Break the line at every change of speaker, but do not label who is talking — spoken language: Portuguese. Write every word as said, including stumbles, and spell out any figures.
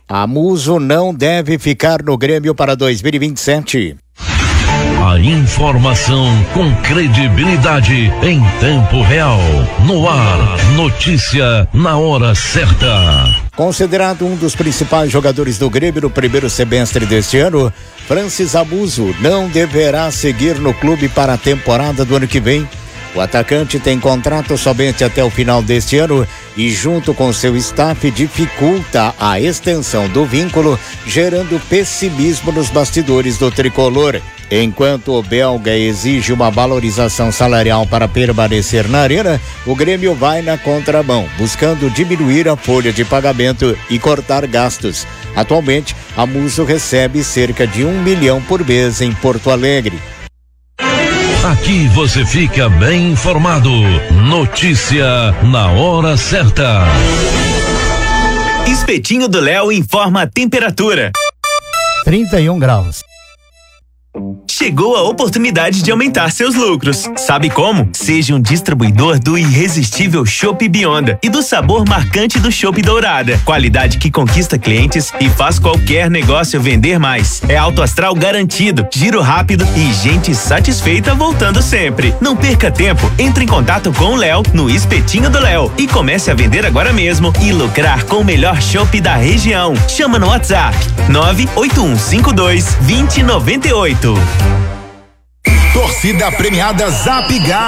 A Muso não deve ficar no Grêmio para dois mil e vinte e sete.
A informação com credibilidade em tempo real. No ar, notícia na hora certa.
Considerado um dos principais jogadores do Grêmio no primeiro semestre deste ano, Francis Amuso não deverá seguir no clube para a temporada do ano que vem. O atacante tem contrato somente até o final deste ano e, junto com seu staff, dificulta a extensão do vínculo, gerando pessimismo nos bastidores do tricolor. Enquanto o belga exige uma valorização salarial para permanecer na arena, o Grêmio vai na contramão, buscando diminuir a folha de pagamento e cortar gastos. Atualmente, a Muso recebe cerca de um milhão por mês em Porto Alegre.
Aqui você fica bem informado. Notícia na hora certa.
Espetinho do Léo informa a temperatura.
trinta e um graus.
Chegou a oportunidade de aumentar seus lucros. Sabe como? Seja um distribuidor do irresistível Chopp Bionda e do sabor marcante do Chopp Dourada. Qualidade que conquista clientes e faz qualquer negócio vender mais. É alto astral garantido, giro rápido e gente satisfeita voltando sempre. Não perca tempo, entre em contato com o Léo no Espetinho do Léo e comece a vender agora mesmo e lucrar com o melhor chopp da região. Chama no WhatsApp nove oito um cinco dois dois zero nove oito.
Torcida premiada Zapgar.